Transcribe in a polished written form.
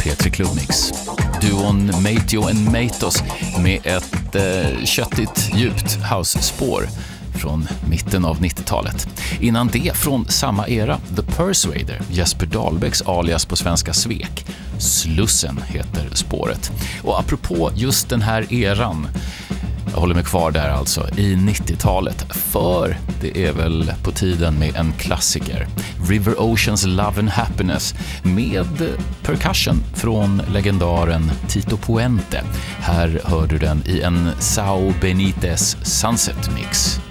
P3 Clubmix. Duon Mateo and Matos med ett köttigt, djupt house-spår från mitten av 90-talet. Innan det, från samma era, The Persuader, Jesper Dahlbäcks alias på svenska Svek. Slussen heter spåret. Och apropå just den här eran, jag håller mig kvar där alltså, i 90-talet, för det är väl på tiden med en klassiker. River Oceans Love and Happiness med percussion från legendaren Tito Puente. Här hör du den i en Sao Benitez Sunset Mix.